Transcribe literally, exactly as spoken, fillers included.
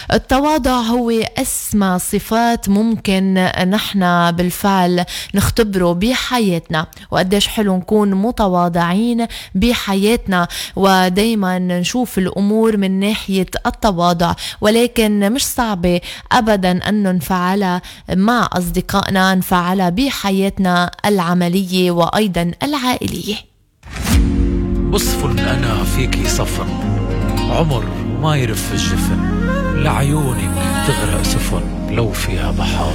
التواضع هو أسمى صفات ممكن نحن بالفعل نختبره بحياتنا، وقديش حلو نكون متواضعين بحياتنا ودايما نشوف الأمور من ناحية التواضع، ولكن مش صعبة أبدا أن نفعلها مع أصدقائنا، نفعلها بحياتنا العملية وأيضا العائلية. بصف أنا فيكي صفن، عمر ما يرف الجفن، لعيونك تغرق سفن لو فيها بحار.